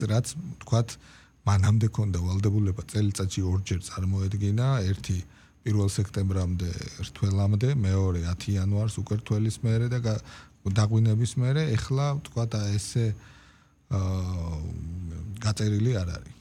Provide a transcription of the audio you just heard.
რაც თქვათ მანამდე ქონდა ვალდებულება წელიწადში ორჯერ წარმოედგინა, ერთი 1 სექტემბრამდე რთველამდე, მეორე 10 იანვარს უკვე რთველის მერე და დაგვინების მერე, ეხლა თქვათ ესე გაწერილი არ არის.